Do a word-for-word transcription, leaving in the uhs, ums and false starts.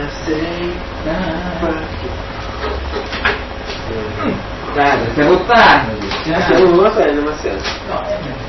Claro, stai buttando. Siamo una bella, ma senza. No, è